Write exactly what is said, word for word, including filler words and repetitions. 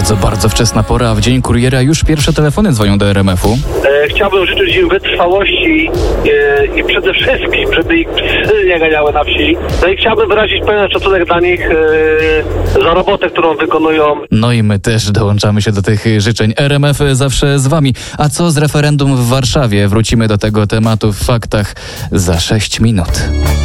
Bardzo, bardzo wczesna pora, a w Dzień Kuriera już pierwsze telefony dzwonią do R M F u. E, chciałbym życzyć im wytrwałości e, i przede wszystkim, żeby ich psy nie ganiały na wsi. No i chciałbym wyrazić pełen szacunek dla nich e, za robotę, którą wykonują. No i my też dołączamy się do tych życzeń. R M F zawsze z wami. A co z referendum w Warszawie? Wrócimy do tego tematu w faktach za sześć minut.